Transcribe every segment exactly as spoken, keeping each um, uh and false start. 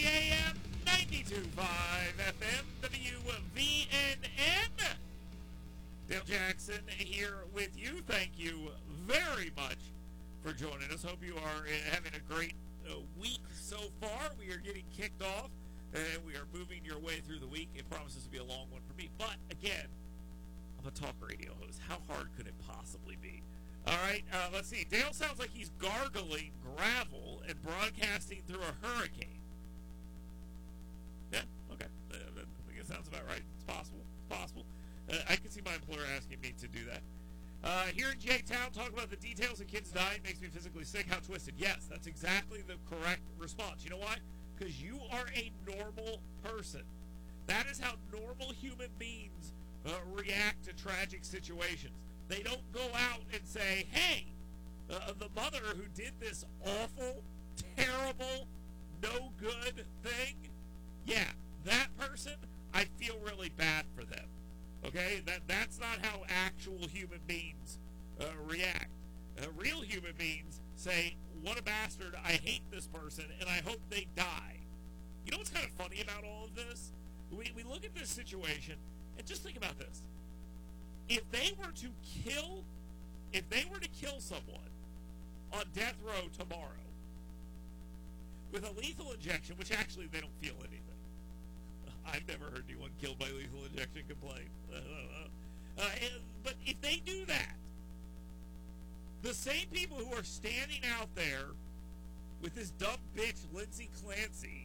A M, ninety-two point five F M, W V N N. Dale Jackson here with you. Thank you very much for joining us. Hope you are having a great uh, week so far. We are getting kicked off, and we are moving your way through the week. It promises to be a long one for me. But, again, I'm a talk radio host. How hard could it possibly be? All right, uh, let's see. Dale sounds like he's gargling gravel and broadcasting through a hurricane. Yeah, okay. Uh, I think it sounds about right. It's possible. It's possible. Uh, I can see my employer asking me to do that. Uh, here in J-Town, talk about the details of kids dying makes me physically sick. How twisted. Yes, that's exactly the correct response. You know why? Because you are a normal person. That is how normal human beings uh, react to tragic situations. They don't go out and say, hey, uh, the mother who did this awful, terrible, no good thing, yeah, that person, I feel really bad for them. Okay? That That's not how actual human beings uh, react. Uh, real human beings say, what a bastard, I hate this person, and I hope they die. You know what's kind of funny about all of this? We, we look at this situation, and just think about this. If they were to kill, if they were to kill someone on death row tomorrow with a lethal injection, which actually they don't feel anything. I've never heard anyone killed by lethal injection complain. Uh, and, but if they do that, the same people who are standing out there with this dumb bitch, Lindsay Clancy,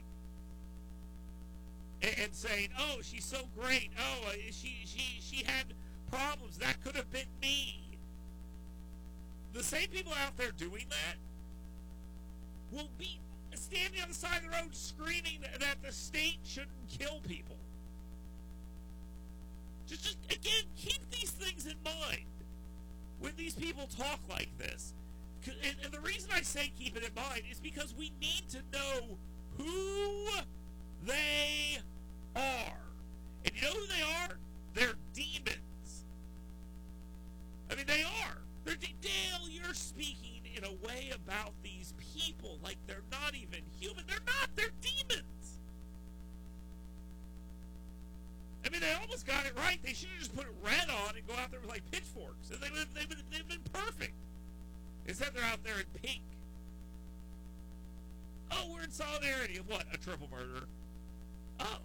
and, and saying, "Oh, she's so great. Oh, uh, she she she had problems. That could have been me." The same people out there doing that will be standing on the side of the road screaming that the state shouldn't kill people. Just, just again, keep these things in mind when these people talk like this. And, and the reason I say keep it in mind is because we need to know who they are. And you know who they are? They're demons. I mean, they are. They're de- Dale, you're speaking in a way about these people like they're not even human. They're not. They're demons. I mean, they almost got it right. They should have just put red on and go out there with, like, pitchforks. They've been, they've been, they've been perfect. Instead, they're out there in pink. Oh, we're in solidarity of what? A triple murder. Oh.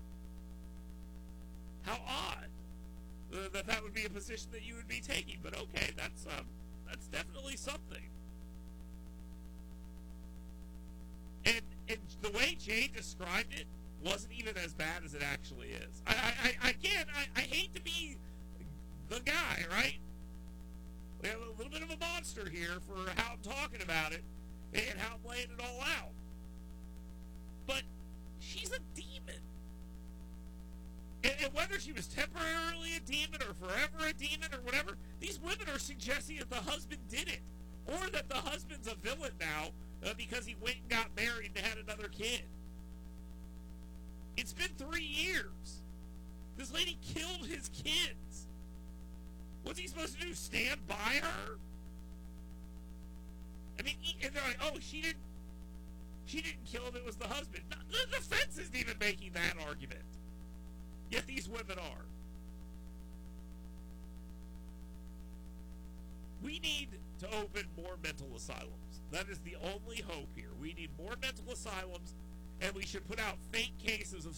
How odd uh, that that would be a position that you would be taking. But okay, that's um, that's definitely something. And and the way Jay described it wasn't even as bad as it actually is. I, I, I again, I, I hate to be the guy, right? We have a little bit of a monster here for how I'm talking about it and how I'm laying it all out. But she's a demon. And, and whether she was temporarily a demon or forever a demon or whatever, these women are suggesting that the husband did it. Or that the husband's a villain now uh, because he went and got married and had another kid. It's been three years. This lady killed his kids. What's he supposed to do? Stand by her? I mean, and they're like, oh, she didn't she didn't kill him, it was the husband. No, the defense isn't even making that argument. Yet these women are. We need to open more mental asylums. That is the only hope here. We need more mental asylums, and we should put out fake cases of